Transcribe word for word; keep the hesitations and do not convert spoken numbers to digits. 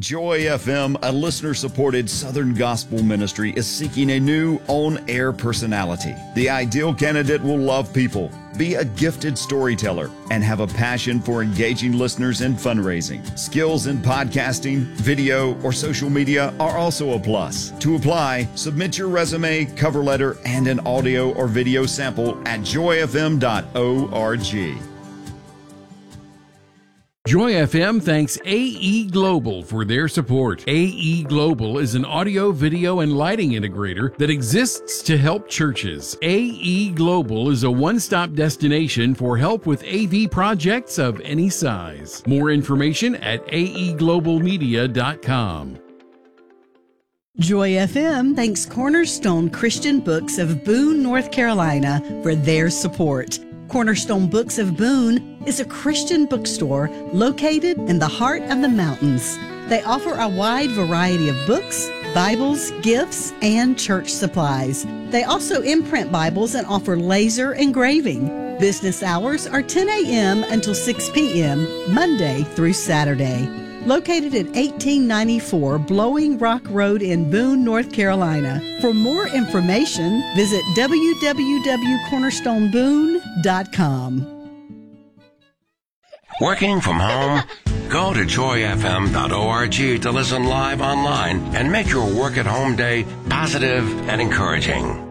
Joy F M, a listener-supported Southern gospel ministry, is seeking a new on-air personality. The ideal candidate will love people, be a gifted storyteller, and have a passion for engaging listeners in fundraising. Skills in podcasting, video, or social media are also a plus. To apply, submit your resume, cover letter, and an audio or video sample at joy f m dot org. Joy F M thanks A E Global for their support. A E Global is an audio, video, and lighting integrator that exists to help churches. A E Global is a one-stop destination for help with A V projects of any size. More information at a e global media dot com. Joy F M thanks Cornerstone Christian Books of Boone, North Carolina for their support. Cornerstone Books of Boone is a Christian bookstore located in the heart of the mountains. They offer a wide variety of books, Bibles, gifts, and church supplies. They also imprint Bibles and offer laser engraving. Business hours are ten a.m. until six p.m., Monday through Saturday. Located at eighteen ninety-four Blowing Rock Road in Boone, North Carolina. For more information, visit w w w dot cornerstone boone dot com. Working from home? Go to joy f m dot org to listen live online and make your work at home day positive and encouraging.